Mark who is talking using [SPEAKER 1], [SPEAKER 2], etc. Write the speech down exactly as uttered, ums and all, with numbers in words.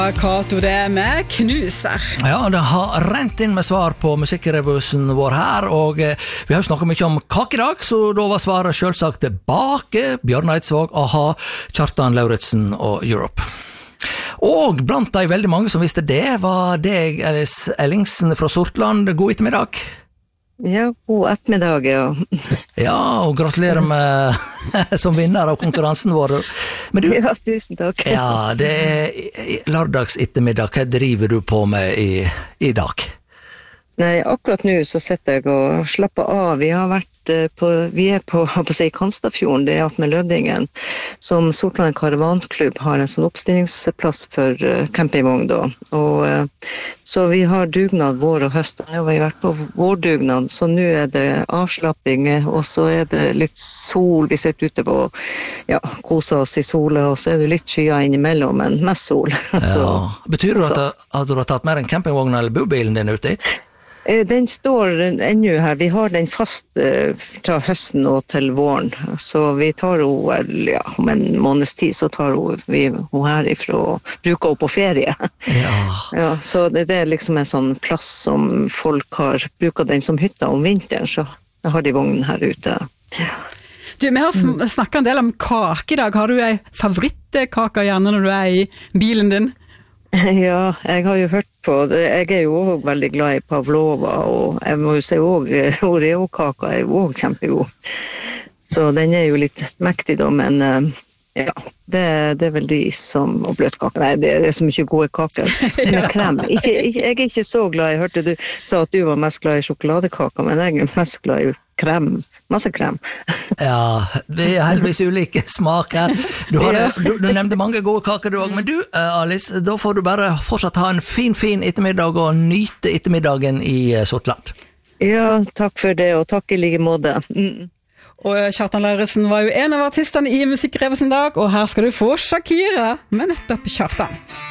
[SPEAKER 1] Kato det med knuser.
[SPEAKER 2] Ja, det har rent inn med svar på musikkrebusen vår her, og eh, vi har jo snakket mye om kake i dag, så da var svaret selvsagt bake, Bjørn Eidsvåg, A-ha, Kjartan Lauritzen og Europe. Og blant de veldig mange som visste det, var deg, Alice Ellingsen fra Sortland. God ettermiddag.
[SPEAKER 3] Ja, god ettermiddag, ja.
[SPEAKER 2] Ja, og gratulerer med som vinner av konkurransen vår. Men du,
[SPEAKER 3] ja, tusen takk.
[SPEAKER 2] Ja, det er lørdags ettermiddag. Hva driver du på med i, i dag?
[SPEAKER 3] Nei, akkurat nå så sitter jeg og slapper av. Vi har vært på, vi er på, på si, Kanstafjorden, det er at med Lødingen, som Sortland Karavanklubb har en sånn oppstillingsplass for uh, campingvogn da. Og uh, så vi har dugnad vår og høst. Nå har vi vært på vårdugnad, så nå er det avslapping, og så er det litt sol. Vi sitter ute på, ja, koser oss i sola, og så er det litt skyer innimellom, men mest sol. så,
[SPEAKER 2] ja. Betyr det at, at du har tatt mer en campingvogn eller bobilen din ute hit?
[SPEAKER 3] Den står ennå her. Vi har den fast uh, fra høsten og til våren. Så vi tar henne, ja, om en måneds tid så tar vi henne herifra og bruker henne på ferie.
[SPEAKER 2] Ja.
[SPEAKER 3] Ja, så det, det er liksom en sånn plass som folk har bruker den som hytta om vinteren, så har de vognen her ute. Ja.
[SPEAKER 1] Du, vi har sn- snakket en del om kake i dag. Har du en favorittkake gjerne når du er i bilen din?
[SPEAKER 3] Ja, jeg har jo hørt på det. Jeg er jo også veldig glad i pavlova, og jeg må jo si også Oreo-kaka er jo også kjempegod. Så den er jo litt mektig da, men ja, det, det er vel de som, og bløtkake, nei, det er så mye gode kaker med krem. Ikke, ikke, jeg er ikke så glad, jeg hørte du sa at du var mest glad i sjokoladekaka, men jeg er mest glad i krem, masse krem.
[SPEAKER 2] Ja, det er heldigvis ulike smak her. Du, har, ja. du, du nevnte mange gode kaker du også, men du, Alice, da får du bare fortsatt ha en fin, fin ettermiddag og nyte ettermiddagen i Sortland. Ja,
[SPEAKER 3] takk for det, og takk i like måte. Mm.
[SPEAKER 1] Og Kjartan Lauritzen var jo en av artistene i Musikkrebusen i dag, og her skal du få Shakira med nettopp Kjartan.